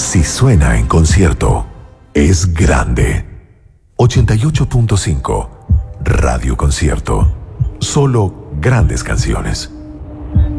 Si suena en concierto, es grande. 88.5 Radio Concierto. Solo grandes canciones.